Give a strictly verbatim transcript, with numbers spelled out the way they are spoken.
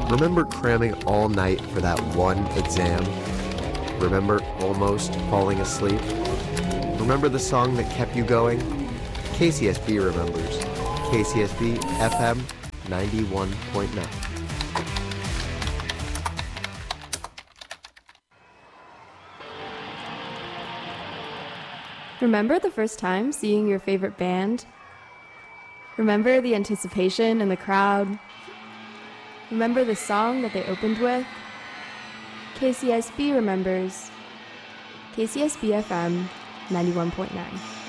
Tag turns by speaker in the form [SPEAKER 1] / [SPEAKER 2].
[SPEAKER 1] Remember cramming all night for that one exam? Remember almost falling asleep? Remember the song that kept you going? K C S B remembers. K C S B F M ninety-one point nine.
[SPEAKER 2] Remember the first time seeing your favorite band? Remember the anticipation in the crowd? Remember the song that they opened with? K C S B remembers. K C S B F M ninety-one point nine.